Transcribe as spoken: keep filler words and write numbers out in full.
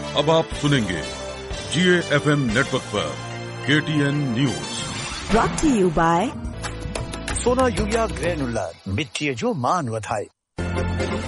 अब आप सुनेंगे जीए एफएम नेटवर्क पर KTN news. Brought to you by सोना यूरिया ग्रेनुलर मिट्टी जो मान वधाई।